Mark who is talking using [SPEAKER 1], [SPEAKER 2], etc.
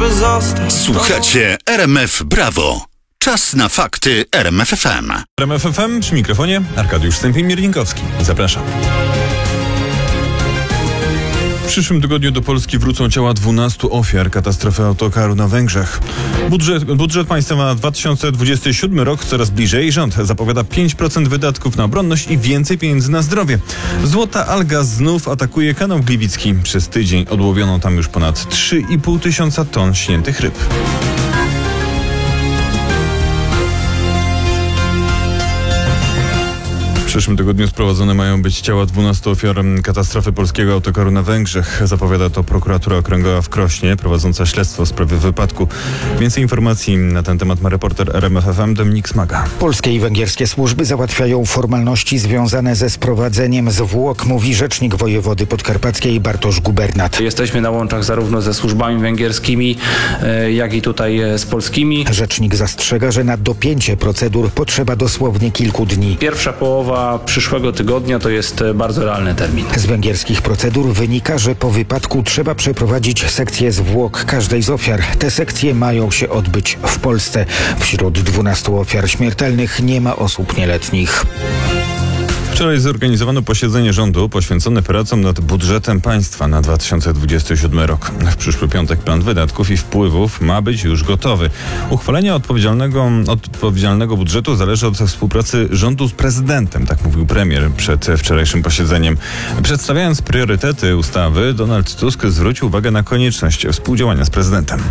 [SPEAKER 1] żeby zostać.
[SPEAKER 2] Słuchacie RMF Brawo. Czas na fakty RMF FM.
[SPEAKER 3] RMF FM przy mikrofonie Arkadiusz Stępień-Mierlinkowski. Zapraszam. W przyszłym tygodniu do Polski wrócą ciała 12 ofiar katastrofy autokaru na Węgrzech. Budżet państwa na 2027 rok coraz bliżej. Rząd zapowiada 5% wydatków na obronność i więcej pieniędzy na zdrowie. Złota alga znów atakuje kanał Gliwicki. Przez tydzień odłowiono tam już ponad 3,5 tysiąca ton śniętych ryb. W przyszłym tygodniu sprowadzone mają być ciała 12 ofiar katastrofy polskiego autokaru na Węgrzech. Zapowiada to prokuratura okręgowa w Krośnie, prowadząca śledztwo w sprawie wypadku. Więcej informacji na ten temat ma reporter RMF FM Dominik Smaga.
[SPEAKER 4] Polskie i węgierskie służby załatwiają formalności związane ze sprowadzeniem zwłok, mówi rzecznik wojewody podkarpackiej Bartosz Gubernat.
[SPEAKER 5] Jesteśmy na łączach zarówno ze służbami węgierskimi, jak i tutaj z polskimi.
[SPEAKER 4] Rzecznik zastrzega, że na dopięcie procedur potrzeba dosłownie kilku dni.
[SPEAKER 5] Pierwsza połowa przyszłego tygodnia to jest bardzo realny termin.
[SPEAKER 4] Z węgierskich procedur wynika, że po wypadku trzeba przeprowadzić sekcję zwłok każdej z ofiar. Te sekcje mają się odbyć w Polsce. Wśród 12 ofiar śmiertelnych nie ma osób nieletnich.
[SPEAKER 3] Wczoraj zorganizowano posiedzenie rządu poświęcone pracom nad budżetem państwa na 2027 rok. W przyszły piątek plan wydatków i wpływów ma być już gotowy. Uchwalenie odpowiedzialnego budżetu zależy od współpracy rządu z prezydentem, tak mówił premier przed wczorajszym posiedzeniem. Przedstawiając priorytety ustawy, Donald Tusk zwrócił uwagę na konieczność współdziałania z prezydentem.